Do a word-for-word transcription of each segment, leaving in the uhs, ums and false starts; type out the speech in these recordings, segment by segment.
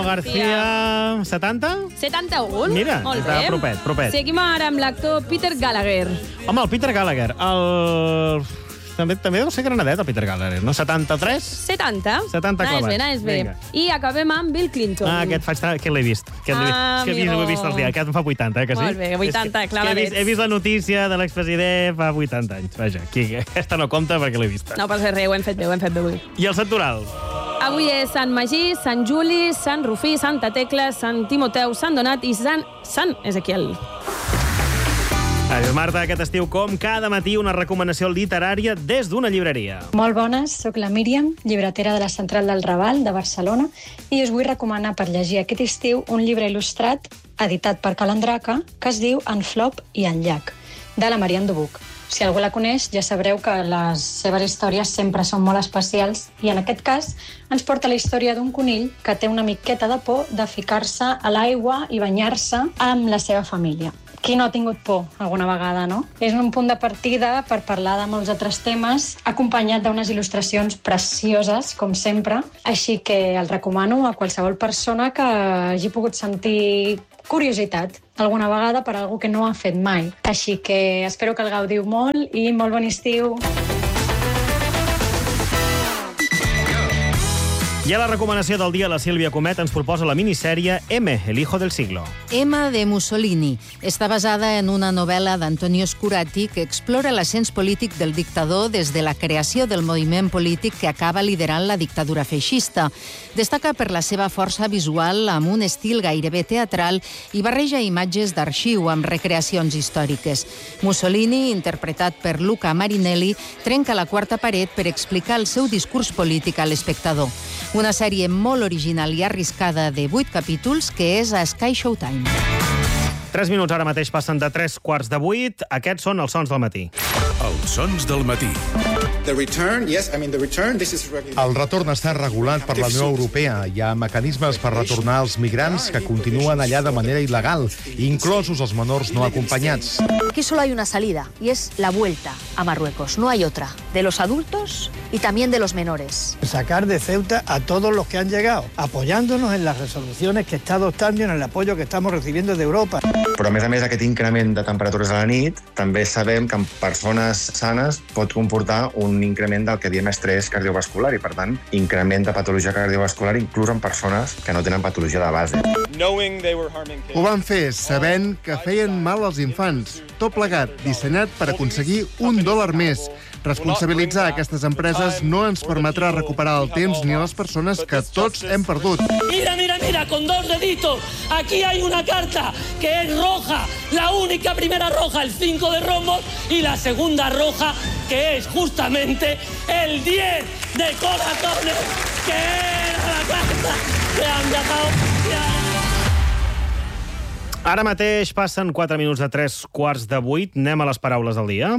García... setanta? setanta-un. Mira, Molt està bé. propet, propet. Seguim ara amb l'actor Peter Gallagher. Home, el Peter Gallagher, el... També, també deu ser granadet, el Peter Gallagher, no? setanta-tres? setanta. setanta Anaves clavats. bé, anaves bé. Vinga. I acabem amb Bill Clinton. Ah, aquest fa estar... Que l'he vist. Que Ah, és que he vist, amigo. ho he vist els dies. Aquest em fa vuitanta, eh, que sí? Molt bé, vuitanta És que, és que he, clavadets. vist, he vist la notícia de l'expresident fa vuitanta anys. Vaja, aquí, aquesta no compta perquè l'he vista. No passa res, ho hem fet bé, ho hem fet bé avui. I el santoral? Avui és Sant Magí, Sant Juli, Sant Rufí, Santa Tecla, Sant Timoteu, Sant Donat i Sant, Sant Ezequiel. Adiós, Marta. Aquest estiu, com cada matí, una recomanació literària des d'una llibreria. Molt bones, sóc la Míriam, llibretera de la Central del Raval, de Barcelona, i us vull recomanar per llegir aquest estiu un llibre il·lustrat editat per Calandraca que es diu En Flop i en Llac, de la Marianne Dubuc. Si algú la coneix, ja sabreu que les seves històries sempre són molt especials i en aquest cas ens porta la història d'un conill que té una miqueta de por de ficar-se a l'aigua i banyar-se amb la seva família. Qui no ha tingut por alguna vegada, no? És un punt de partida per parlar de molts altres temes, acompanyat d'unes il·lustracions precioses, com sempre, així que el recomano a qualsevol persona que hagi pogut sentir curiositat alguna vegada per algú que no ha fet mai. Així que espero que el gaudiu molt i molt bon estiu. I a la recomanació del dia, la Sílvia Comet ens proposa la minissèrie M, el hijo del siglo. Emma de Mussolini està basada en una novel·la d'Antonio Scurati que explora l'ascens polític del dictador des de la creació del moviment polític que acaba liderant la dictadura feixista. Destaca per la seva força visual amb un estil gairebé teatral i barreja imatges d'arxiu amb recreacions històriques. Mussolini, interpretat per Luca Marinelli, trenca la quarta paret per explicar el seu discurs polític a l'espectador. Una sèrie molt original i arriscada de vuit capítols que és a Sky Showtime. Tres minuts ara mateix passen de tres quarts de vuit. Aquests són els sons del matí. Els sons del matí. The return, yes, I mean the return, this is regular. El retorn està regulat per la Unió Europea. Hi ha mecanismes per retornar els migrants que continuen allà de manera il·legal, inclosos els menors no acompanyats. Aquí solo hay una salida, y es la vuelta a Marruecos. No hay otra. De los adultos y también de los menores. Sacar de Ceuta a todos los que han llegado, apoyándonos en las resoluciones que está adoptando y en el apoyo que estamos recibiendo de Europa. Però, a més a més, aquest increment de temperatures a la nit també sabem que en persones sanes pot comportar un increment del que diem estrès cardiovascular i, per tant, increment de patologia cardiovascular inclús en persones que no tenen patologia de base. Ho van fer sabent que feien mal als infants. Tot plegat, dissenyat per aconseguir un dòlar més. Responsabilitzar aquestes empreses no ens permetrà recuperar el temps ni les persones que tots hem perdut. Mira, mira, mira, con dos deditos. Aquí hay una carta que es roja. La única primera roja, el cinco de rombos, y la segunda roja, que es justamente el diez de corazones, que era la carta que han dejado. Ara mateix passen quatre minuts de tres quarts de vuit. Anem a les paraules del dia.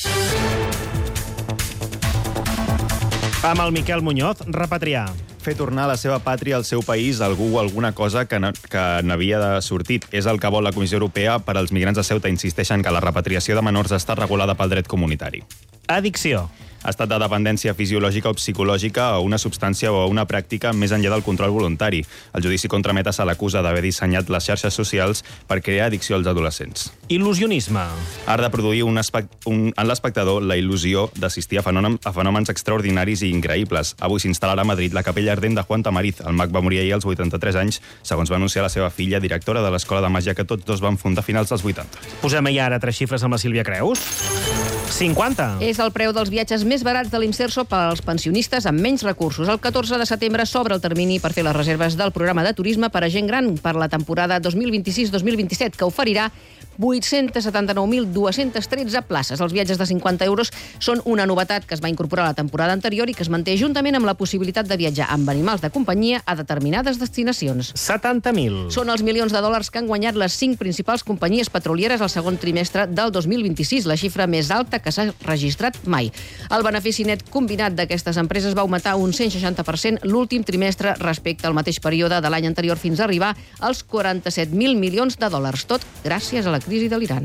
Amb el Miquel Muñoz, repatriar. Fer tornar a la seva pàtria, al seu país, algú o alguna cosa que, no, que n'havia de sortit. És el que vol la Comissió Europea per als migrants de Ceuta. Insisteixen que la repatriació de menors està regulada pel dret comunitari. Addicció. Estat de dependència fisiològica o psicològica a una substància o a una pràctica més enllà del control voluntari. El judici contra Meta se l'acusa d'haver dissenyat les xarxes socials per crear addicció als adolescents. Il·lusionisme. Art de produir un un, en l'espectador la il·lusió d'assistir a, fenòmen, a fenòmens extraordinaris i increïbles. Avui s'instal·larà a Madrid la capella ardent de Juan Tamariz. El mag va morir ahir als vuitanta-tres anys, segons va anunciar la seva filla, directora de l'Escola de Màgia que tots dos van fundar a finals dels vuitanta. Posem allà ara tres xifres amb la Sílvia Creus. cinquanta. És el preu dels viatges més barats de l'Imserso per als pensionistes amb menys recursos. El catorze de setembre s'obre el termini per fer les reserves del programa de turisme per a gent gran per la temporada dos mil vint-i-sis dos mil vint-i-set, que oferirà vuit-cents setanta-nou mil dues-centes tretze places. Els viatges de cinquanta euros són una novetat que es va incorporar a la temporada anterior i que es manté juntament amb la possibilitat de viatjar amb animals de companyia a determinades destinacions. setanta mil. Són els milions de dòlars que han guanyat les cinc principals companyies petrolieres al segon trimestre del dos mil vint-i-sis, la xifra més alta que s'ha registrat mai. El benefici net combinat d'aquestes empreses va augmentar un cent seixanta per cent l'últim trimestre respecte al mateix període de l'any anterior fins a arribar als quaranta-set mil milions de dòlars, tot gràcies a la crisi de l'Iran.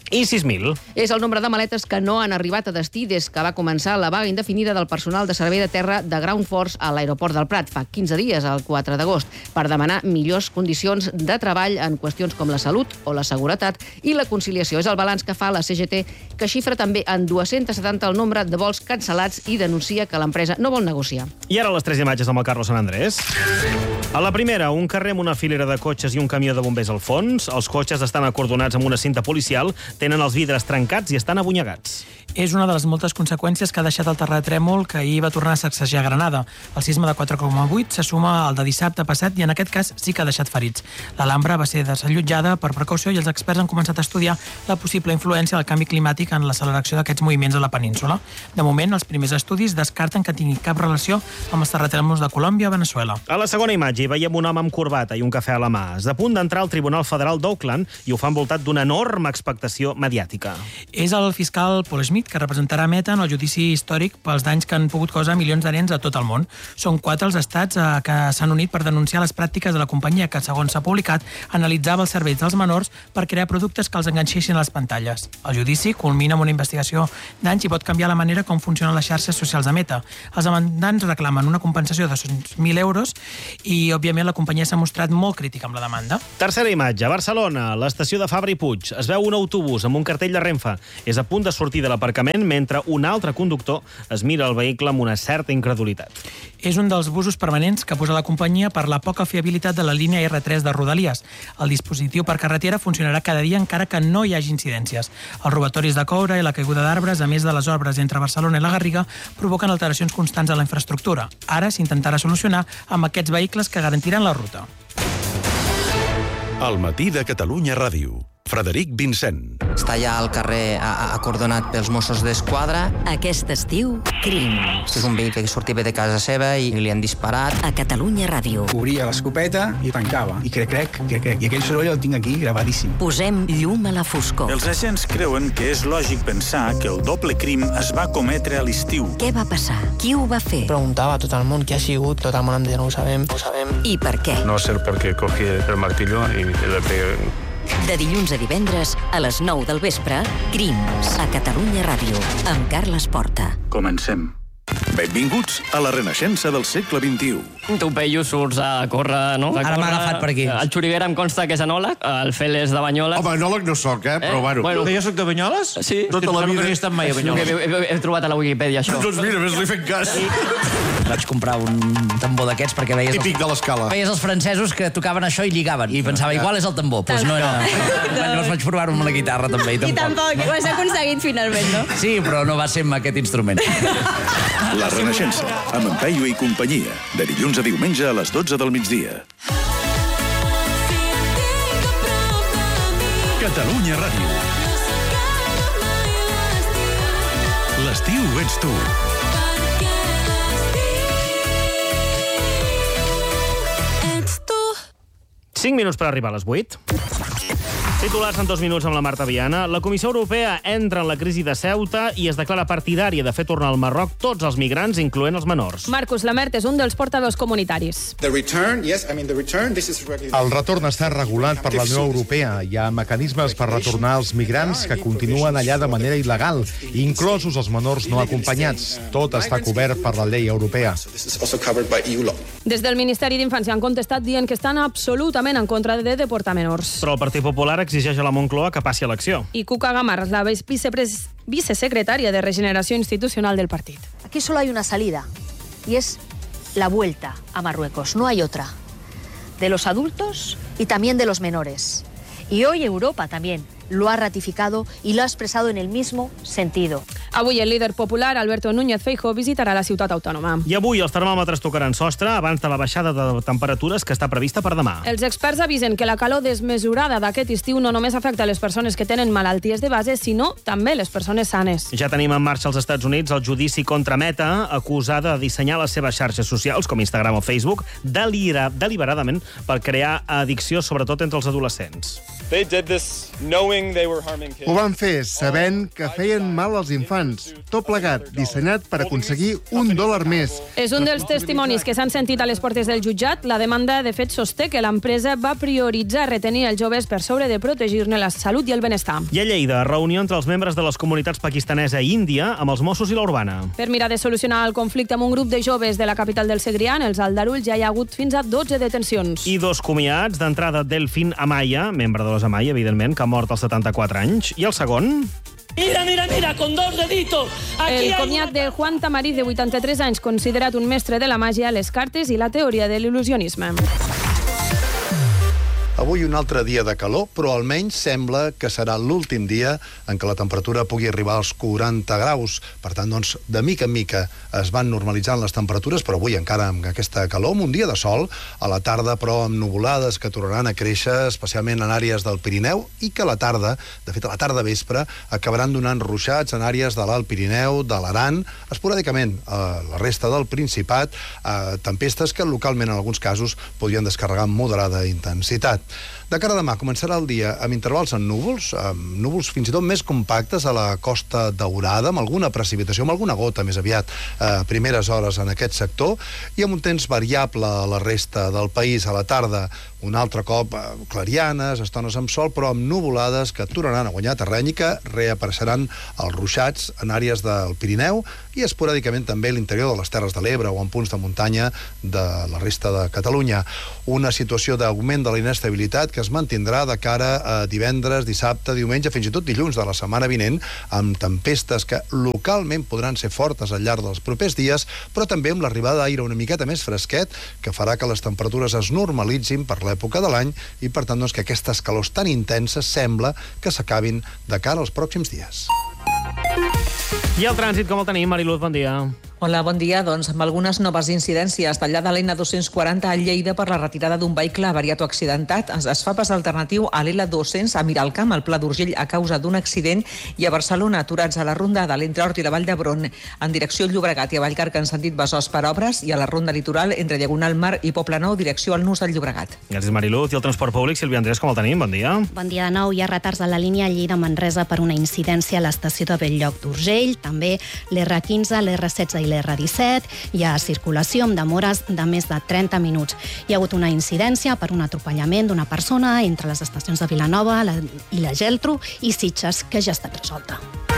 I sis mil. És el nombre de maletes que no han arribat a destí des que va començar la vaga indefinida del personal de servei de terra de Ground Force a l'aeroport del Prat fa quinze dies, el quatre d'agost, per demanar millors condicions de treball en qüestions com la salut o la seguretat i la conciliació. És el balanç que fa la C G T, que xifra també en dos-cents setanta el nombre de vols cancel·lats i denuncia que l'empresa no vol negociar. I ara les tres imatges amb el Carlos Sant Andrés. A la primera, un carrer amb una filera de cotxes i un camió de bombers al fons. Els cotxes estan acordonats amb una cinta policial, tenen els vidres trencats i estan abunyegats. És una de les moltes conseqüències que ha deixat el terratrèmol que ahir va tornar a sacsejar Granada. El sisme de quatre coma vuit se suma al de dissabte passat i en aquest cas sí que ha deixat ferits. L'Alhambra va ser desallotjada per precaució i els experts han començat a estudiar la possible influència del canvi climàtic en l'acceleració d'aquests moviments a la península. De moment, els primers estudis descarten que tingui cap relació amb els terratrèmols de Colòmbia o Venezuela. A la segona imatge hi veiem un home amb corbata i un cafè a la mà. És a punt d'entrar al Tribunal Federal d'Oakland i ho fa envoltat d'una enorme expectació mediàtica. És el fiscal Paul Schmidt, que representarà Meta en el judici històric pels danys que han pogut causar milions de nens a tot el món. Són quatre els estats eh, que s'han unit per denunciar les pràctiques de la companyia que, segons s'ha publicat, analitzava els cervells dels menors per crear productes que els enganxessin a les pantalles. El judici culmina amb una investigació d'anys i pot canviar la manera com funcionen les xarxes socials de Meta. Els demandants reclamen una compensació de dos mil euros i, òbviament, la companyia s'ha mostrat molt crítica amb la demanda. Tercera imatge, a Barcelona, l'estació de Fabra i Puig. Es veu un autobús amb un cartell de Renfe. És a punt de sortir de l'aparcament mentre un altre conductor es mira el vehicle amb una certa incredulitat. És un dels busos permanents que posa la companyia per la poca fiabilitat de la línia R tres de Rodalies. El dispositiu per carretera funcionarà cada dia encara que no hi hagi incidències. Els robatoris de coure i la caiguda d'arbres, a més de les obres entre Barcelona i la Garriga, provoquen alteracions constants a la infraestructura. Ara s'intentarà solucionar amb aquests vehicles que garantiran la ruta. El matí de Catalunya Ràdio. Frederic Vincent. Està allà al carrer acordonat pels Mossos d'Esquadra. Aquest estiu, Crims. És un vehicle que sortia de casa seva i li han disparat. A Catalunya Ràdio. Obria l'escopeta i tancava. I crec, crec, crec, crec. I aquell soroll el tinc aquí gravadíssim. Posem llum a la foscor. Els agents creuen que és lògic pensar que el doble crim es va cometre a l'estiu. Què va passar? Qui ho va fer? Preguntava a tot el món qui ha sigut. Tot el món em deia, no ho sabem, no ho sabem. I per què? No sé per què cogí el martillo i le pegué. De dilluns a divendres, a les nou del vespre, Crims, a Catalunya Ràdio, amb Carles Porta. Comencem. Benvinguts a la renaixença del segle vint-i-u. Tu, Peyu, surts a córrer, no? A Ara m'ha agafat per aquí. El Xuriguera em consta que és enòleg, el Fel és de Banyoles. Home, enòleg no soc, eh? Però, bueno... bueno. Jo soc de Banyoles? Sí. Tota la vida. No he estat mai a Banyoles. He, he, he trobat a la Wikipedia, això. Doncs mira, ves-li fent cas. Vaig comprar un tambor d'aquests perquè veies... Típic de l'escala. Veies els francesos que tocaven això i lligaven. I pensava, igual és el tambor. Doncs no era... Llavors vaig provar-ho amb la guitarra, també. I tampoc. Ho has aconseguit finalment, no? Sí, però no va ser amb aquest instrument. La renaixença, amb en Peyu i companyia. De dilluns a diumenge a les dotze del migdia. Catalunya Ràdio. L'estiu ets tu. cinc minuts per arribar a les vuit. Titulars en dos minuts amb la Marta Viana. La Comissió Europea entra en la crisi de Ceuta i es declara partidària de fer tornar al Marroc tots els migrants, incloent els menors. Marcus Lamert és un dels portaveus comunitaris. The return, yes, I mean the return, this is regular. El retorn està regulat per la Unió Europea. Hi ha mecanismes per retornar els migrants que continuen allà de manera il·legal, inclosos els menors no acompanyats. Tot està cobert per la llei europea. Des del Ministeri d'Infància han contestat dient que estan absolutament en contra de deportar menors. Però el Partit Popular exigeix a la Moncloa que passi a l'acció. Y Cuca Gamarra, la vicepres... vicesecretaria de Regeneración Institucional del partido. Aquí solo hay una salida, y es la vuelta a Marruecos. No hay otra. De los adultos y también de los menores. Y hoy Europa también lo ha ratificado y lo ha expresado en el mismo sentido. Avui el líder popular, Alberto Núñez Feijóo, visitarà la ciutat autònoma. I avui els termòmetres tocaran sostre abans de la baixada de temperatures que està prevista per demà. Els experts avisen que la calor desmesurada d'aquest estiu no només afecta les persones que tenen malalties de base, sinó també les persones sanes. Ja tenim en marxa als Estats Units el judici contra Meta, acusada de dissenyar les seves xarxes socials, com Instagram o Facebook, delira, deliberadament per crear addicció, sobretot entre els adolescents. They did this knowing Ho van fer sabent que feien mal als infants. Tot plegat, dissenyat per aconseguir un dòlar més. És un dels testimonis que s'han sentit a les portes del jutjat. La demanda, de fet, sosté que l'empresa va prioritzar retenir els joves per sobre de protegir-ne la salut i el benestar. I a Lleida, reunió entre els membres de les comunitats pakistanesa i índia amb els Mossos i la Urbana. Per mirar de solucionar el conflicte amb un grup de joves de la capital del Segrià, els Aldarulls, ja hi ha hagut fins a dotze detencions. I dos comiats, d'entrada Delfín Amaya, membre de los Amaya, evidentment, que ha mort als setanta-quatre anys. I el segon? Mira, mira, mira, con dos deditos. Aquí el comiat de Juan Tamariz, de vuitanta-tres anys, considerat un mestre de la màgia, les cartes i la teoria de l'il·lusionisme. Avui un altre dia de calor, però almenys sembla que serà l'últim dia en què la temperatura pugui arribar als quaranta graus. Per tant, doncs, de mica en mica es van normalitzant les temperatures, però avui encara amb aquesta calor, amb un dia de sol, a la tarda, però amb nuvolades que tornaran a créixer, especialment en àrees del Pirineu, i que a la tarda, de fet a la tarda vespre, acabaran donant ruixats en àrees de l'Alt Pirineu, de l'Aran, esporàdicament a la resta del Principat, a tempestes que localment en alguns casos podrien descarregar amb moderada intensitat. De cara a demà començarà el dia amb intervals en núvols, amb núvols fins i tot més compactes a la Costa Daurada, amb alguna precipitació, amb alguna gota més aviat a primeres hores en aquest sector, i amb un temps variable a la resta del país. A la tarda, un altre cop clarianes, estones amb sol, però amb nuvolades que tornaran a guanyar terreny i que reapareixeran els ruixats en àrees del Pirineu i esporàdicament també a l'interior de les Terres de l'Ebre o en punts de muntanya de la resta de Catalunya. Una situació d'augment de la inestabilitat que es mantindrà de cara a divendres, dissabte, diumenge, fins i tot dilluns de la setmana vinent, amb tempestes que localment podran ser fortes al llarg dels propers dies, però també amb l'arribada d'aire una miqueta més fresquet, que farà que les temperatures es normalitzin per l'època de l'any i, per tant, doncs, que aquestes calors tan intenses sembla que s'acabin de cara als pròxims dies. I el trànsit, com el tenim? Mariluz, bon dia. Hola, bon dia. Doncs amb algunes noves incidències. Tallada l'N dos-cents quaranta a Lleida per la retirada d'un vehicle avariat o accidentat. Es, es fa pas alternatiu a l'L dos-cents a Miralcamp, al Pla d'Urgell, a causa d'un accident, i a Barcelona, aturats a la ronda de l'entre Hort i la Vall d'Hebron, en direcció Llobregat i a Vallcarca en sentit Besòs per obres, i a la ronda litoral entre Diagonal Mar i Poblenou, direcció al Nus del Llobregat. Gràcies, Mariluz. I el transport públic, Sílvia Andrés, com el tenim? Bon dia. Bon dia de nou. Hi ha retards a la línia Lleida-Manresa per una incidència a l'estació de Belllloc d'Urgell, també l'R quinze, l'R setze i l'R disset. Hi ha circulació amb demores de més de trenta minuts. Hi ha hagut una incidència per un atropellament d'una persona entre les estacions de Vilanova la, i la Geltrú i Sitges, que ja ha estat resolta.